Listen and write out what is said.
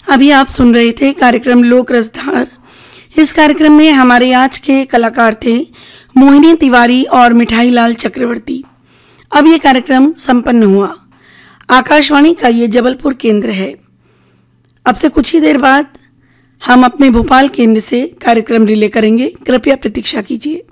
अभी आप सुन रहे थे कार्यक्रम लोक रसधार। इस कार्यक्रम में हमारे आज के कलाकार थे मोहिनी तिवारी और मिठाई लाल चक्रवर्ती। अब ये कार्यक्रम संपन्न हुआ। आकाशवाणी का ये जबलपुर केंद्र है। अब से कुछ ही देर बाद हम अपने भोपाल केंद्र से कार्यक्रम रिले करेंगे। कृपया प्रतीक्षा कीजिए।